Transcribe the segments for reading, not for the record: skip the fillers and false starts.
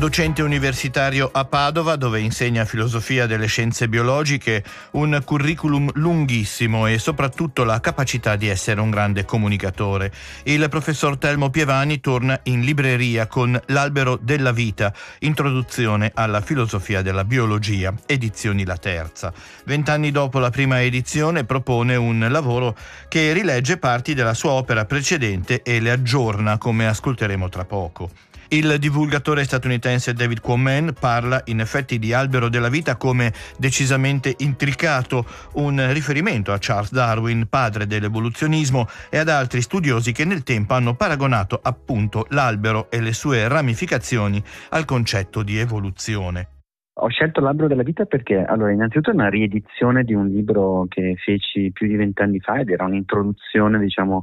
Docente universitario a Padova, dove insegna filosofia delle scienze biologiche, un curriculum lunghissimo e soprattutto la capacità di essere un grande comunicatore. Il professor Telmo Pievani torna in libreria con L'albero della vita, introduzione alla filosofia della biologia, edizioni La Terza. 20 anni dopo la prima edizione propone un lavoro che rilegge parti della sua opera precedente e le aggiorna, come ascolteremo tra poco. Il divulgatore statunitense David Quammen parla in effetti di albero della vita come decisamente intricato, un riferimento a Charles Darwin, padre dell'evoluzionismo, e ad altri studiosi che nel tempo hanno paragonato appunto l'albero e le sue ramificazioni al concetto di evoluzione. Ho scelto l'albero della vita perché, innanzitutto è una riedizione di un libro che feci più di 20 anni fa ed era un'introduzione,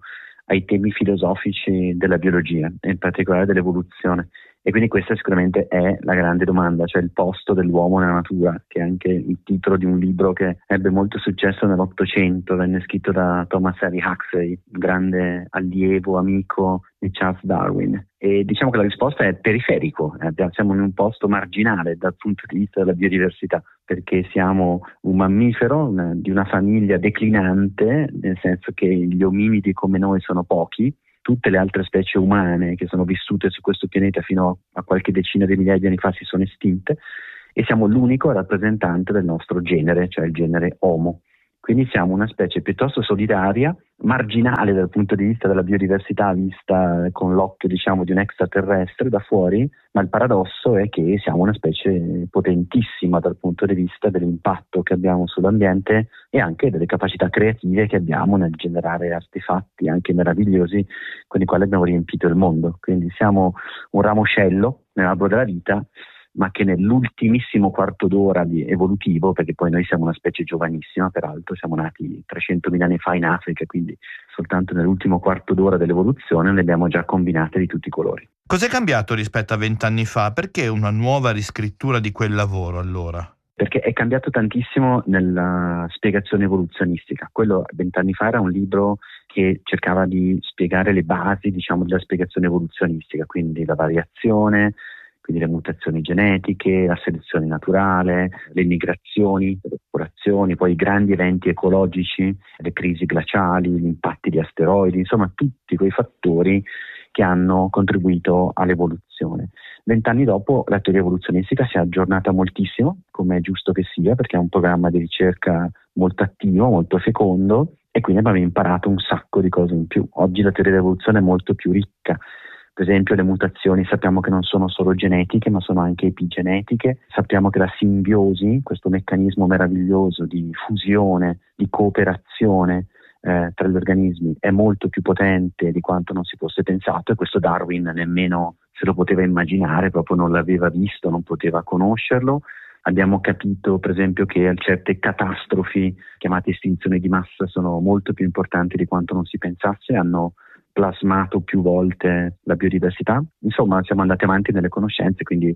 ai temi filosofici della biologia e in particolare dell'evoluzione. E quindi questa sicuramente è la grande domanda, cioè il posto dell'uomo nella natura, che è anche il titolo di un libro che ebbe molto successo nell'Ottocento, venne scritto da Thomas Henry Huxley, grande allievo, amico di Charles Darwin. E diciamo che la risposta è periferico, siamo in un posto marginale dal punto di vista della biodiversità, perché siamo un mammifero di una famiglia declinante, nel senso che gli ominidi come noi sono pochi. Tutte le altre specie umane che sono vissute su questo pianeta fino a qualche decina di migliaia di anni fa si sono estinte e siamo l'unico rappresentante del nostro genere, cioè il genere Homo. Quindi siamo una specie piuttosto solitaria, marginale dal punto di vista della biodiversità vista con l'occhio di un extraterrestre da fuori, ma il paradosso è che siamo una specie potentissima dal punto di vista dell'impatto che abbiamo sull'ambiente e anche delle capacità creative che abbiamo nel generare artefatti anche meravigliosi con i quali abbiamo riempito il mondo. Quindi siamo un ramoscello nell'albero della vita, ma che nell'ultimissimo quarto d'ora di evolutivo, perché poi noi siamo una specie giovanissima, peraltro siamo nati 300.000 anni fa in Africa, quindi soltanto nell'ultimo quarto d'ora dell'evoluzione ne abbiamo già combinate di tutti i colori. Cos'è cambiato rispetto a 20 anni fa? Perché una nuova riscrittura di quel lavoro allora? Perché è cambiato tantissimo nella spiegazione evoluzionistica. Quello 20 anni fa era un libro che cercava di spiegare le basi, della spiegazione evoluzionistica, quindi la variazione, quindi le mutazioni genetiche, la selezione naturale, le migrazioni, le popolazioni, poi i grandi eventi ecologici, le crisi glaciali, gli impatti di asteroidi, insomma tutti quei fattori che hanno contribuito all'evoluzione. 20 anni dopo la teoria evoluzionistica si è aggiornata moltissimo, come è giusto che sia, perché è un programma di ricerca molto attivo, molto fecondo, e quindi abbiamo imparato un sacco di cose in più. Oggi la teoria dell'evoluzione è molto più ricca. Per esempio le mutazioni sappiamo che non sono solo genetiche ma sono anche epigenetiche, sappiamo che la simbiosi, questo meccanismo meraviglioso di fusione, di cooperazione tra gli organismi è molto più potente di quanto non si fosse pensato e questo Darwin nemmeno se lo poteva immaginare, proprio non l'aveva visto, non poteva conoscerlo. Abbiamo capito per esempio che certe catastrofi chiamate estinzioni di massa sono molto più importanti di quanto non si pensasse, hanno plasmato più volte la biodiversità. Insomma, siamo andati avanti nelle conoscenze, quindi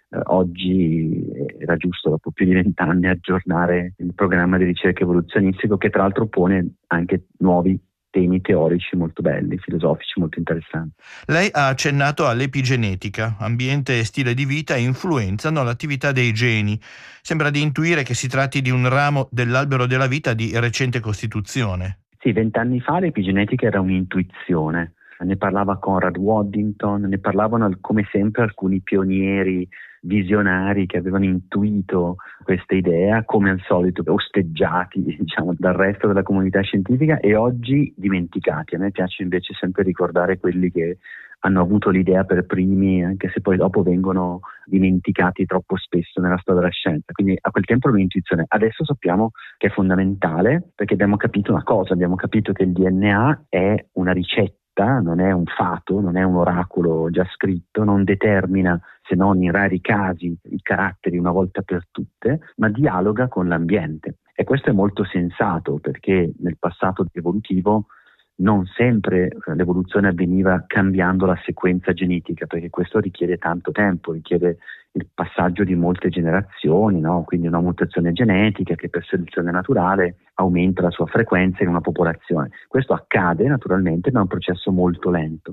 oggi era giusto, dopo più di 20 anni, aggiornare il programma di ricerca evoluzionistico che tra l'altro pone anche nuovi temi teorici molto belli, filosofici molto interessanti. Lei ha accennato all'epigenetica. Ambiente e stile di vita influenzano l'attività dei geni. Sembra di intuire che si tratti di un ramo dell'albero della vita di recente costituzione. Sì, 20 anni fa l'epigenetica era un'intuizione, ne parlava Conrad Waddington, ne parlavano come sempre alcuni pionieri visionari che avevano intuito questa idea, come al solito osteggiati dal resto della comunità scientifica e oggi dimenticati. A me piace invece sempre ricordare quelli che hanno avuto l'idea per primi, anche se poi dopo vengono dimenticati troppo spesso nella storia della scienza. Quindi a quel tempo era un'intuizione. Adesso sappiamo che è fondamentale perché abbiamo capito una cosa, abbiamo capito che il DNA è una ricetta, non è un fato, non è un oracolo già scritto, non determina, se non in rari casi, i caratteri una volta per tutte, ma dialoga con l'ambiente. E questo è molto sensato perché nel passato evolutivo non sempre l'evoluzione avveniva cambiando la sequenza genetica, perché questo richiede tanto tempo, richiede il passaggio di molte generazioni, no? Quindi una mutazione genetica che per selezione naturale aumenta la sua frequenza in una popolazione. Questo accade naturalmente, ma è un processo molto lento.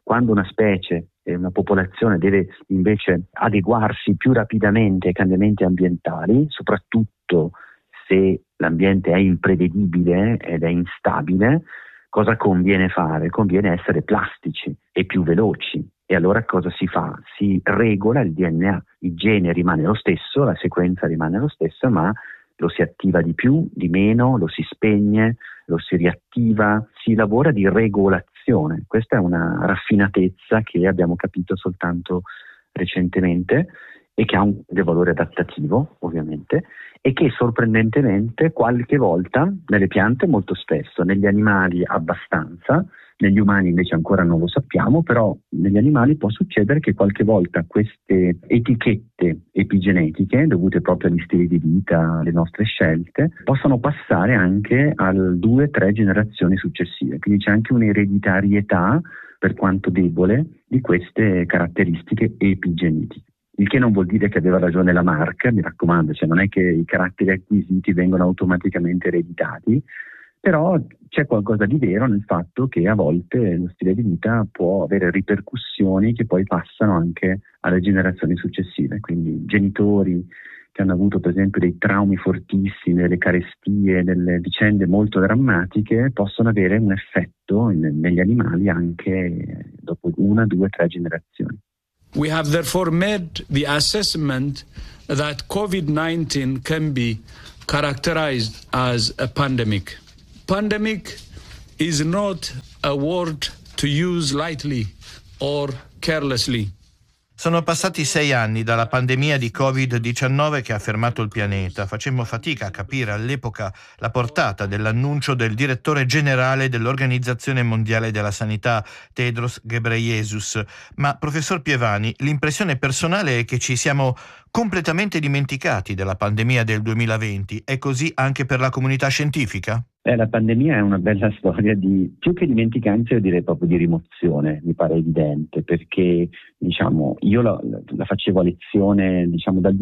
Quando una specie e una popolazione deve invece adeguarsi più rapidamente ai cambiamenti ambientali, soprattutto se l'ambiente è imprevedibile ed è instabile, cosa conviene fare? Conviene essere plastici e più veloci. E allora cosa si fa? Si regola il DNA, il gene rimane lo stesso, la sequenza rimane lo stessa, ma lo si attiva di più, di meno, lo si spegne, lo si riattiva, si lavora di regolazione. Questa è una raffinatezza che abbiamo capito soltanto recentemente e che ha un valore adattativo, ovviamente, e che sorprendentemente qualche volta, nelle piante molto spesso, negli animali abbastanza, negli umani invece ancora non lo sappiamo, però negli animali può succedere che qualche volta queste etichette epigenetiche, dovute proprio agli stili di vita, alle nostre scelte, possano passare anche al 2-3 generazioni successive. Quindi c'è anche un'ereditarietà, per quanto debole, di queste caratteristiche epigenetiche. Il che non vuol dire che aveva ragione Lamarck, mi raccomando, cioè non è che i caratteri acquisiti vengono automaticamente ereditati, però c'è qualcosa di vero nel fatto che a volte lo stile di vita può avere ripercussioni che poi passano anche alle generazioni successive, quindi genitori che hanno avuto per esempio dei traumi fortissimi, delle carestie, delle vicende molto drammatiche, possono avere un effetto negli animali anche dopo 1, 2, 3 generazioni. We have therefore made the assessment that COVID-19 can be characterized as a pandemic. Pandemic is not a word to use lightly or carelessly. Sono passati 6 anni dalla pandemia di Covid-19 che ha fermato il pianeta. Facemmo fatica a capire all'epoca la portata dell'annuncio del direttore generale dell'Organizzazione Mondiale della Sanità, Tedros Ghebreyesus. Ma, professor Pievani, l'impressione personale è che ci siamo completamente dimenticati della pandemia del 2020. È così anche per la comunità scientifica? La pandemia è una bella storia di, più che dimenticanza, io direi proprio di rimozione, mi pare evidente, perché io la facevo a lezione dal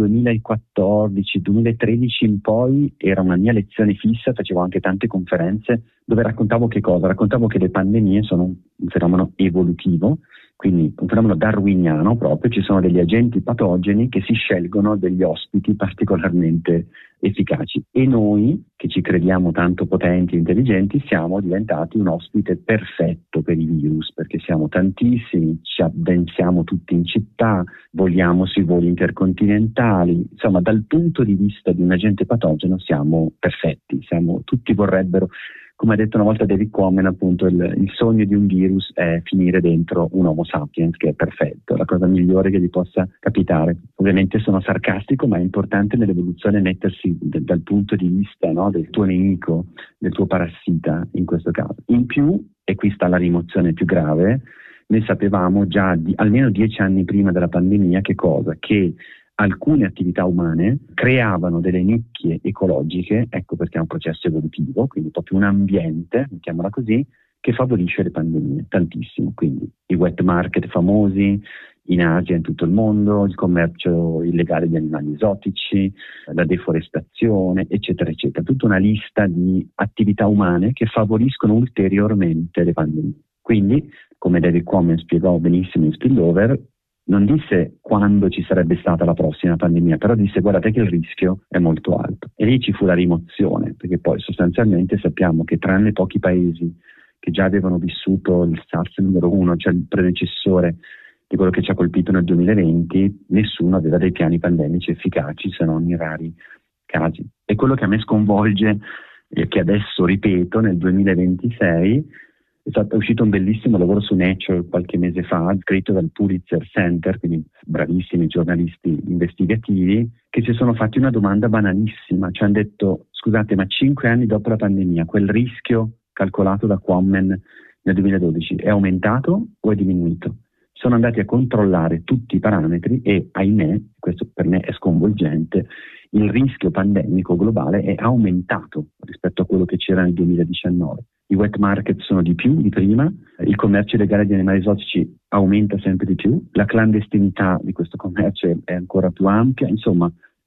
2014-2013 in poi, era una mia lezione fissa, facevo anche tante conferenze dove raccontavo che cosa? Raccontavo che le pandemie sono un fenomeno evolutivo, quindi un fenomeno darwiniano proprio, ci sono degli agenti patogeni che si scelgono degli ospiti particolarmente efficaci e noi, che ci crediamo tanto potenti e intelligenti, siamo diventati un ospite perfetto per i virus, perché siamo tantissimi, ci addensiamo tutti in città, voliamo sui voli intercontinentali, insomma dal punto di vista di un agente patogeno siamo perfetti, tutti vorrebbero. Come ha detto una volta David Quammen, appunto, il sogno di un virus è finire dentro un Homo sapiens che è perfetto, la cosa migliore che gli possa capitare. Ovviamente sono sarcastico, ma è importante nell'evoluzione mettersi dal punto di vista, no, del tuo nemico, del tuo parassita in questo caso. In più, e qui sta la rimozione più grave, noi sapevamo già almeno 10 anni prima della pandemia che cosa? Che alcune attività umane creavano delle nicchie ecologiche, ecco perché è un processo evolutivo, quindi proprio un ambiente, mettiamola così, che favorisce le pandemie, tantissimo. Quindi i wet market famosi in Asia e in tutto il mondo, il commercio illegale di animali esotici, la deforestazione, eccetera, eccetera. Tutta una lista di attività umane che favoriscono ulteriormente le pandemie. Quindi, come David Quammen spiegò benissimo in Spillover, non disse quando ci sarebbe stata la prossima pandemia, però disse guardate che il rischio è molto alto. E lì ci fu la rimozione, perché poi sostanzialmente sappiamo che tranne pochi paesi che già avevano vissuto il SARS numero 1, cioè il predecessore di quello che ci ha colpito nel 2020, nessuno aveva dei piani pandemici efficaci se non in rari casi. E quello che a me sconvolge è che adesso, ripeto, nel 2026 è uscito un bellissimo lavoro su Nature qualche mese fa, scritto dal Pulitzer Center, quindi bravissimi giornalisti investigativi, che si sono fatti una domanda banalissima, ci hanno detto scusate, ma 5 anni dopo la pandemia quel rischio calcolato da Quammen nel 2012 è aumentato o è diminuito? Sono andati a controllare tutti i parametri e, ahimè, questo per me è sconvolgente, il rischio pandemico globale è aumentato rispetto a quello che c'era nel 2019. I wet market sono di più di prima, il commercio illegale di animali esotici aumenta sempre di più, la clandestinità di questo commercio è ancora più ampia, insomma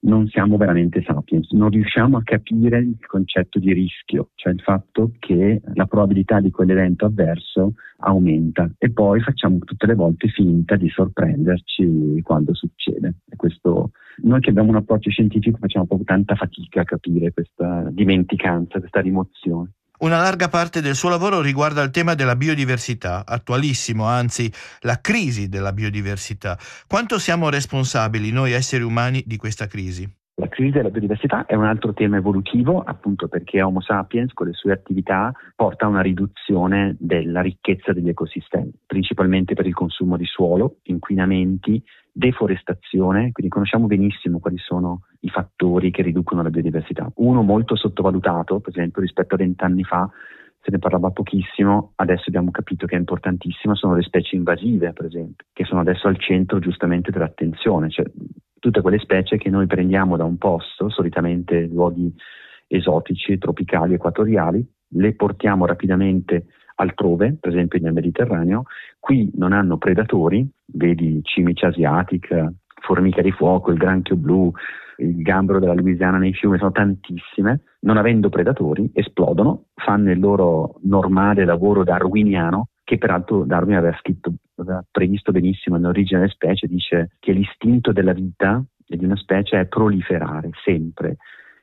non siamo veramente sapiens, non riusciamo a capire il concetto di rischio, cioè il fatto che la probabilità di quell'evento avverso aumenta e poi facciamo tutte le volte finta di sorprenderci quando succede. E questo, noi che abbiamo un approccio scientifico facciamo proprio tanta fatica a capire questa dimenticanza, questa rimozione. Una larga parte del suo lavoro riguarda il tema della biodiversità, attualissimo, anzi la crisi della biodiversità. Quanto siamo responsabili noi esseri umani di questa crisi? La crisi della biodiversità è un altro tema evolutivo, appunto perché Homo sapiens con le sue attività porta a una riduzione della ricchezza degli ecosistemi, principalmente per il consumo di suolo, inquinamenti, deforestazione, quindi conosciamo benissimo quali sono i fattori che riducono la biodiversità. Uno molto sottovalutato, per esempio rispetto a 20 anni fa, se ne parlava pochissimo, adesso abbiamo capito che è importantissimo, sono le specie invasive, per esempio, che sono adesso al centro giustamente dell'attenzione, cioè tutte quelle specie che noi prendiamo da un posto, solitamente luoghi esotici, tropicali, equatoriali, le portiamo rapidamente altrove, per esempio nel Mediterraneo, qui non hanno predatori, vedi cimice asiatica, formica di fuoco, il granchio blu, il gambero della Louisiana nei fiumi, sono tantissime, non avendo predatori esplodono, fanno il loro normale lavoro darwiniano, che peraltro Darwin aveva previsto benissimo nell'origine delle specie, dice che l'istinto della vita e di una specie è proliferare sempre.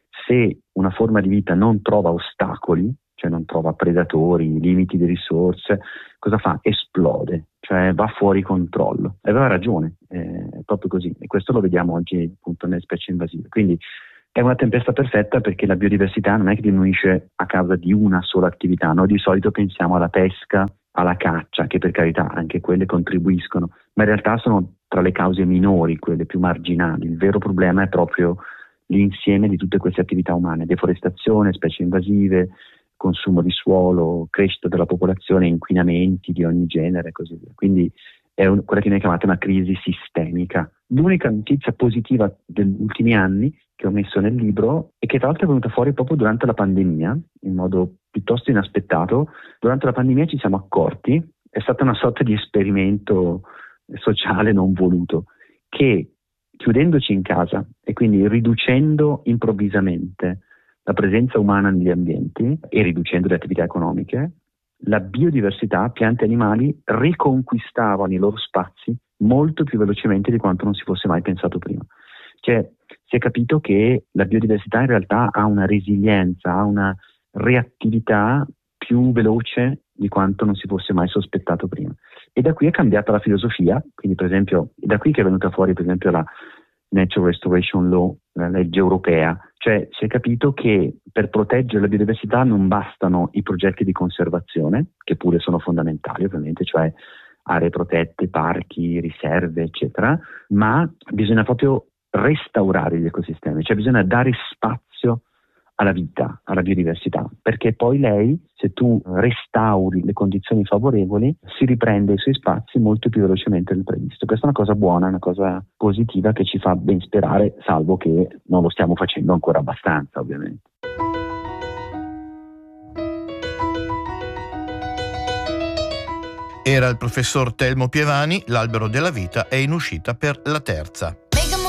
Se una forma di vita non trova ostacoli, cioè non trova predatori, limiti di risorse, cosa fa? Esplode, cioè va fuori controllo. E aveva ragione, è proprio così. E questo lo vediamo oggi appunto nelle specie invasive. Quindi è una tempesta perfetta perché la biodiversità non è che diminuisce a causa di una sola attività. Noi di solito pensiamo alla pesca, alla caccia, che per carità anche quelle contribuiscono, ma in realtà sono tra le cause minori, quelle più marginali. Il vero problema è proprio l'insieme di tutte queste attività umane, deforestazione, specie invasive, consumo di suolo, crescita della popolazione, inquinamenti di ogni genere e così via. Quindi è quella che viene chiamata una crisi sistemica. L'unica notizia positiva degli ultimi anni che ho messo nel libro e che tra l'altro è venuta fuori proprio durante la pandemia, in modo piuttosto inaspettato. Durante la pandemia ci siamo accorti, è stata una sorta di esperimento sociale non voluto, che chiudendoci in casa e quindi riducendo improvvisamente la presenza umana negli ambienti e riducendo le attività economiche, la biodiversità, piante e animali, riconquistavano i loro spazi molto più velocemente di quanto non si fosse mai pensato prima. Cioè, si è capito che la biodiversità in realtà ha una resilienza, ha una reattività più veloce di quanto non si fosse mai sospettato prima. E da qui è cambiata la filosofia, quindi per esempio, da qui che è venuta fuori per esempio la Natural Restoration Law, la legge europea, cioè si è capito che per proteggere la biodiversità non bastano i progetti di conservazione, che pure sono fondamentali ovviamente, cioè aree protette, parchi, riserve, eccetera, ma bisogna proprio restaurare gli ecosistemi, cioè bisogna dare spazio alla vita, alla biodiversità, perché poi lei, se tu restauri le condizioni favorevoli, si riprende i suoi spazi molto più velocemente del previsto. Questa è una cosa buona, una cosa positiva che ci fa ben sperare, salvo che non lo stiamo facendo ancora abbastanza, ovviamente. Era il professor Telmo Pievani, L'albero della vita è in uscita per la terza.